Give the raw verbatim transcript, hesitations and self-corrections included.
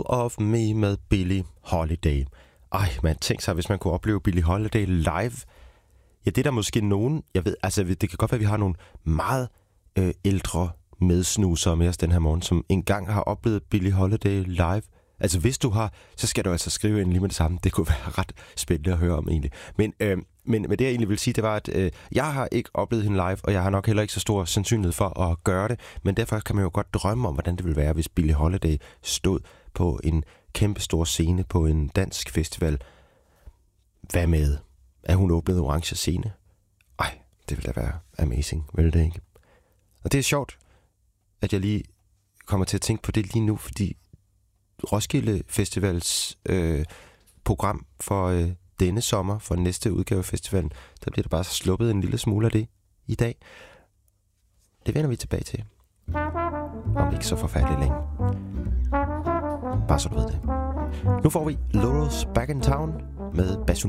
of Me med Billie Holiday. Ej, man tænker sig, hvis man kunne opleve Billie Holiday live. Ja, det er der måske nogen, jeg ved, altså det kan godt være, at vi har nogle meget øh, ældre medsnusere med os den her morgen, som engang har oplevet Billie Holiday live. Altså hvis du har, så skal du altså skrive ind lige med det samme. Det kunne være ret spændende at høre om egentlig. Men, øh, men, men det jeg egentlig vil sige, det var, at øh, jeg har ikke oplevet hende live, og jeg har nok heller ikke så stor sandsynlighed for at gøre det. Men derfor kan man jo godt drømme om, hvordan det ville være, hvis Billie Holiday stod på en kæmpe stor scene på en dansk festival. Hvad med, at hun åbnede Orange Scene? Ej, det ville da være amazing, ville det ikke? Og det er sjovt, at jeg lige kommer til at tænke på det lige nu, fordi Roskilde Festivals øh, program for øh, denne sommer, for næste udgave af festivalen, der bliver der bare sluppet en lille smule af det i dag. Det vender vi tilbage til. Om ikke så forfærdeligt længe. Bare så du ved det. Nu får vi Laurels Back in Town med Basun.